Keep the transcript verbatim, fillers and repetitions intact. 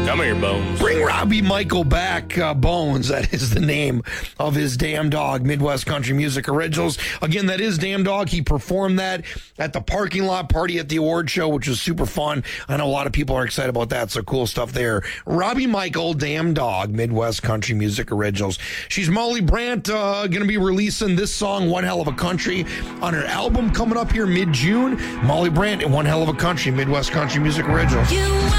Come here, Bones. Bring Robbie Michael back. Uh, Bones, that is the name of his Damn Dog Midwest Country Music Originals. Again, that is Damn Dog. He performed that at the parking lot party at the award show, which was super fun. I know a lot of people are excited about that, so cool stuff there. Robbie Michael, Damn Dog, Midwest Country Music Originals. She's Molly Brandt, uh, going to be releasing this song, One Hell of a Country, on her album coming up here mid-June. Molly Brandt and One Hell of a Country, Midwest Country Music Originals. You